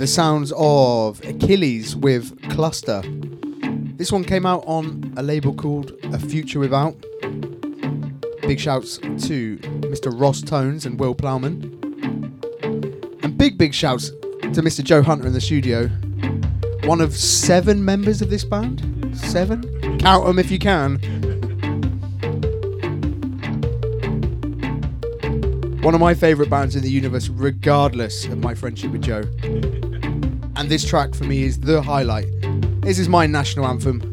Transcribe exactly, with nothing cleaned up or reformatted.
the sounds of Achilles with Cluster. This one came out on a label called A Future Without. Big shouts to Mister Ross Tones and Will Plowman. And big, big shouts to Mister Joe Hunter in the studio. One of seven members of this band. Seven? Count them if you can. One of my favourite bands in the universe, regardless of my friendship with Joe. And this track for me is the highlight. This is my national anthem.